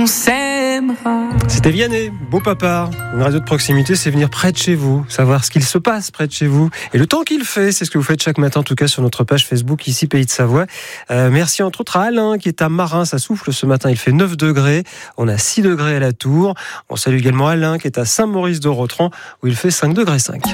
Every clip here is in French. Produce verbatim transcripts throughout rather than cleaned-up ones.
on s'aimera. C'était Vianney, Beau Papa. Une radio de proximité, c'est venir près de chez vous, savoir ce qu'il se passe près de chez vous. Et le temps qu'il fait, c'est ce que vous faites chaque matin, en tout cas sur notre page Facebook, ici Pays de Savoie. Euh, merci entre autres à Alain, qui est à Marin. Ça souffle ce matin, il fait neuf degrés. On a six degrés à la Tour. On salue également Alain, qui est à Saint-Maurice-de-Rotran, où il fait cinq degrés cinq.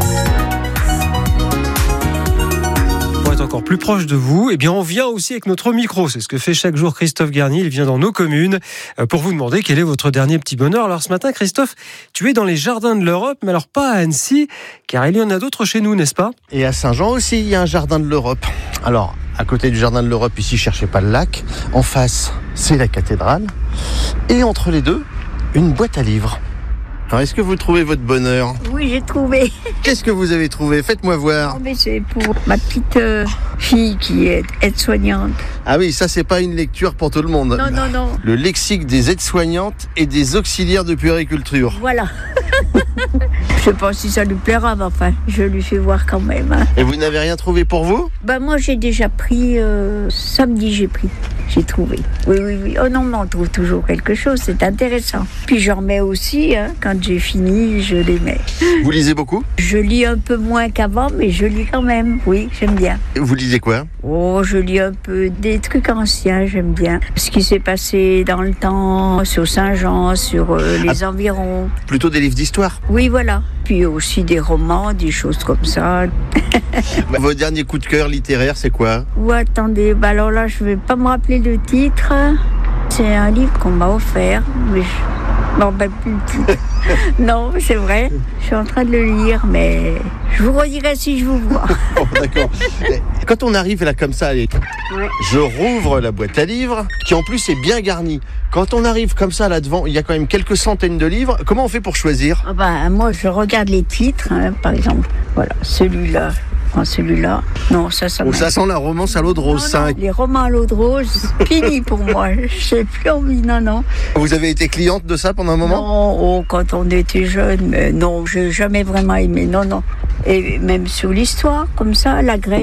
Encore plus proche de vous, eh bien on vient aussi avec notre micro. C'est ce que fait chaque jour Christophe Garnier. Il vient dans nos communes pour vous demander quel est votre dernier petit bonheur. Alors ce matin, Christophe, tu es dans les jardins de l'Europe, mais alors pas à Annecy, car il y en a d'autres chez nous, n'est-ce pas ? Et à Saint-Jean aussi, il y a un jardin de l'Europe. Alors, à côté du jardin de l'Europe, ici, cherchez pas le lac. En face, c'est la cathédrale. Et entre les deux, une boîte à livres. Alors, est-ce que vous trouvez votre bonheur ? Oui, j'ai trouvé. Qu'est-ce que vous avez trouvé ? Faites-moi voir. Non, mais c'est pour ma petite euh, fille qui est aide-soignante. Ah oui, ça, c'est pas une lecture pour tout le monde. Non, non, non. Le lexique des aides-soignantes et des auxiliaires de puériculture. Voilà. Je sais pas si ça lui plaira, mais enfin, je lui fais voir quand même. Hein. Et vous n'avez rien trouvé pour vous ? Ben moi, j'ai déjà pris, euh, samedi, j'ai pris. J'ai trouvé. Oui, oui, oui. Oh non, mais on trouve toujours quelque chose, c'est intéressant. Puis j'en remets aussi, hein, quand j'ai fini, je les mets. Vous lisez beaucoup ? Je lis un peu moins qu'avant, mais je lis quand même. Oui, j'aime bien. Vous lisez quoi ? Oh, je lis un peu des trucs anciens, j'aime bien. Ce qui s'est passé dans le temps, sur Saint-Jean, sur euh, les ah, environs. Plutôt des livres d'histoire ? Oui, voilà. Puis aussi des romans, des choses comme ça. Votre dernier coup de cœur littéraire, c'est quoi ? Ou attendez, bah alors là, je vais pas me rappeler le titre. C'est un livre qu'on m'a offert, mais je m'en rappelle plus le titre. Non, c'est vrai. Je suis en train de le lire, mais je vous redirai si je vous vois. Oh, d'accord. Quand on arrive là comme ça, allez, ouais. Je rouvre la boîte à livres, qui en plus est bien garnie. Quand on arrive comme ça là devant, il y a quand même quelques centaines de livres. Comment on fait pour choisir ? Ah bah, moi, je regarde les titres, hein, par exemple. Voilà, celui-là. Oh, celui-là, non, ça, ça. Oh, ça sent la romance à l'eau de rose. Non, non, les romans à l'eau de rose, fini pour moi. Je n'ai plus envie, non, non. Vous avez été cliente de ça pendant un moment ? Non, oh, quand on était jeune, mais non, je n'ai jamais vraiment aimé, non, non. Et même sur l'histoire, comme ça, la Grèce.